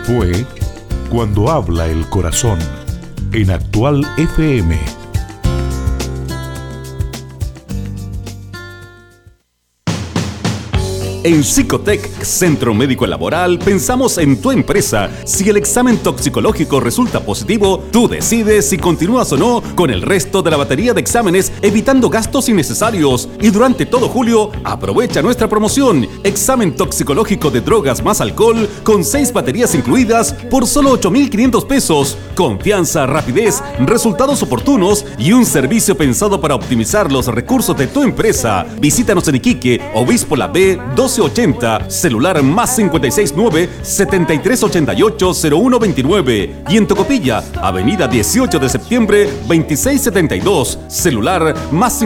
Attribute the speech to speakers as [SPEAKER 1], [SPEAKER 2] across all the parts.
[SPEAKER 1] Fue Cuando habla el corazón, en Actual FM.
[SPEAKER 2] En Psicotec, Centro Médico Laboral, pensamos en tu empresa. Si el examen toxicológico resulta positivo, tú decides si continúas o no con el resto de la batería de exámenes, evitando gastos innecesarios. Y durante todo julio, aprovecha nuestra promoción. Examen toxicológico de drogas más alcohol, con 6 baterías incluidas, por solo 8,500 pesos. Confianza, rapidez, resultados oportunos y un servicio pensado para optimizar los recursos de tu empresa. Visítanos en Iquique, Obispo La B, 1280, celular más 569-7388-0129. Y en Tocopilla, avenida 18 de septiembre, 2672, celular más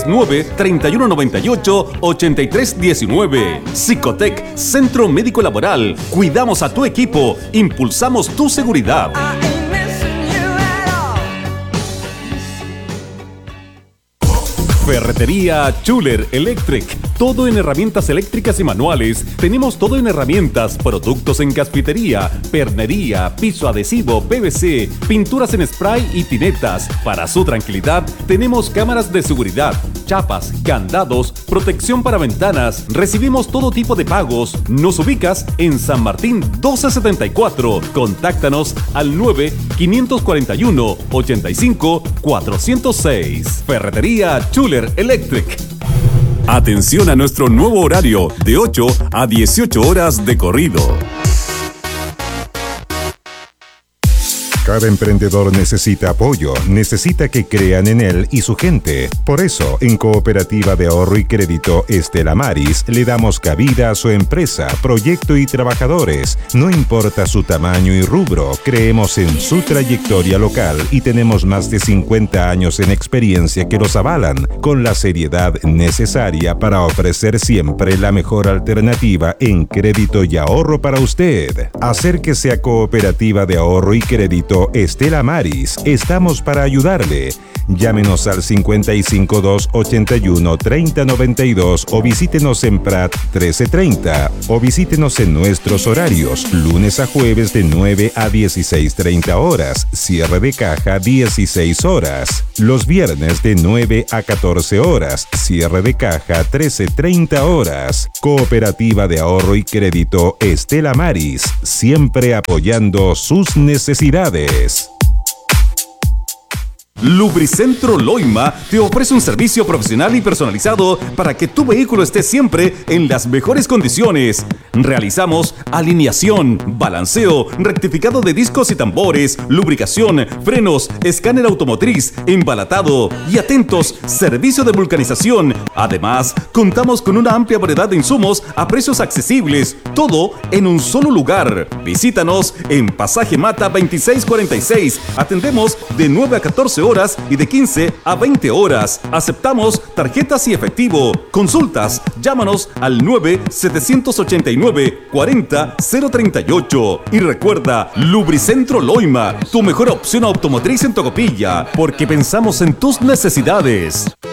[SPEAKER 2] 569-3198-8319. Psicotec, Centro Médico Laboral. Cuidamos a tu equipo, impulsamos tu seguridad. Ferretería Schuller Electric. Todo en herramientas eléctricas y manuales. Tenemos todo en herramientas, productos en gasfitería, pernería, piso adhesivo, PVC, pinturas en spray y tinetas. Para su tranquilidad, tenemos cámaras de seguridad, chapas, candados, protección para ventanas. Recibimos todo tipo de pagos. Nos ubicas en San Martín 1274. Contáctanos al 9-541-85-406. Ferretería Schuller Electric. Atención a nuestro nuevo horario de 8 a 18 horas de corrido.
[SPEAKER 3] Cada emprendedor necesita apoyo, necesita que crean en él y su gente. Por eso, en Cooperativa de Ahorro y Crédito Estela Maris, le damos cabida a su empresa, proyecto y trabajadores. No importa su tamaño y rubro, creemos en su trayectoria local y tenemos más de 50 años en experiencia que los avalan, con la seriedad necesaria para ofrecer siempre la mejor alternativa en crédito y ahorro para usted. Acérquese a Cooperativa de Ahorro y Crédito Estela Maris. Estamos para ayudarle. Llámenos al 55281-3092 o visítenos en Prat 1330 o visítenos en nuestros horarios, lunes a jueves de 9 a 16:30 horas, cierre de caja 16 horas, los viernes de 9 a 14 horas, cierre de caja 13:30 horas. Cooperativa de Ahorro y Crédito Estela Maris, siempre apoyando sus necesidades.
[SPEAKER 2] Lubricentro Loima te ofrece un servicio profesional y personalizado para que tu vehículo esté siempre en las mejores condiciones. Realizamos alineación, balanceo, rectificado de discos y tambores, lubricación, frenos, escáner automotriz, embalatado y atentos, servicio de vulcanización. Además, contamos con una amplia variedad de insumos a precios accesibles, todo en un solo lugar. Visítanos en Pasaje Mata 2646. Atendemos de 9 a 14 horas y de 15 a 20 horas. Aceptamos tarjetas y efectivo. Consultas, llámanos al 9-789-40-038. Y recuerda, Lubricentro Loima, tu mejor opción automotriz en Tocopilla, porque pensamos en tus necesidades.